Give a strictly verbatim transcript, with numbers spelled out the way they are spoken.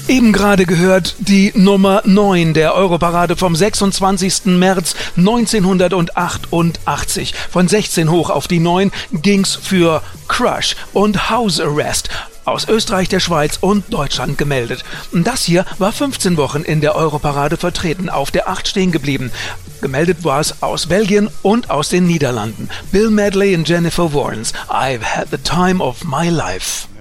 Eben gerade gehört die Nummer neun der Europarade vom sechsundzwanzigsten März neunzehnhundertachtundachtzig. Von sechzehn hoch auf die neun ging's für Crush und House Arrest. Aus Österreich, der Schweiz und Deutschland gemeldet. Das hier war fünfzehn Wochen in der Europarade vertreten, auf der acht stehen geblieben. Gemeldet war es aus Belgien und aus den Niederlanden. Bill Medley und Jennifer Warnes. I've had the time of my life.